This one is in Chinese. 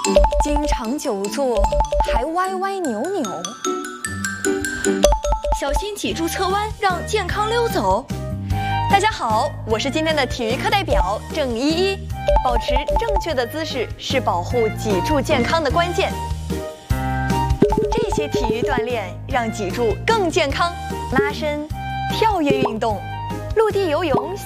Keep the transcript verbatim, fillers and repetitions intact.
经常久坐还歪歪扭扭，小心脊柱侧弯，让健康溜走。大家好，我是今天的体育课代表郑依依。保持正确的姿势是保护脊柱健康的关键。这些体育锻炼让脊柱更健康，拉伸、跳跃运动、陆地游泳。